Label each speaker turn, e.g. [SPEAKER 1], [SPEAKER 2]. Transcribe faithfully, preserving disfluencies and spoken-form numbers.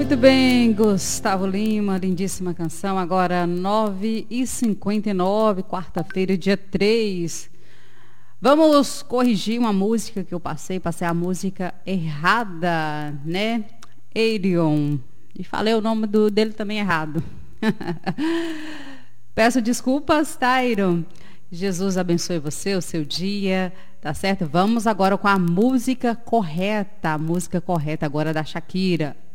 [SPEAKER 1] Muito bem, Gustavo Lima, lindíssima canção. Agora nove e cinquenta e nove, quarta-feira, dia três. Vamos corrigir uma música que eu passei, passei a música errada, né? Arion. E falei o nome do, dele também errado. Peço desculpas, Tyron. Jesus abençoe você, o seu dia, tá certo? Vamos agora com a música correta, a música correta agora da Shakira.